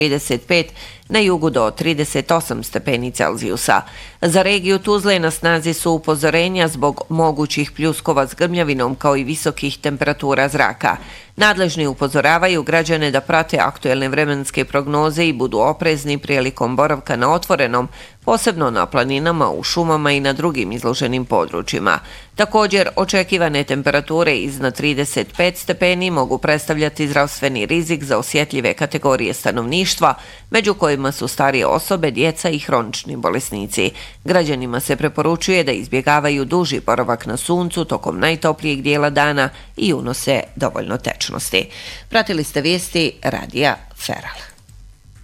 35, na jugu do 38 stepeni Celzijusa. Za regiju Tuzle na snazi su upozorenja zbog mogućih pljuskova s grmljavinom kao i visokih temperatura zraka. Nadležni upozoravaju građane da prate aktuelne vremenske prognoze i budu oprezni prilikom boravka na otvorenom, posebno na planinama, u šumama i na drugim izloženim područjima. Također, očekivane temperature iznad 35 stepeni mogu predstavljati zdravstveni rizik za osjetljive kategorije stanovništva, među kojima su starije osobe, djeca i hronični bolesnici. Građanima se preporučuje da izbjegavaju duži boravak na suncu tokom najtoplijeg dijela dana i unose dovoljno tečnosti. Pratili ste vijesti Radija Feral.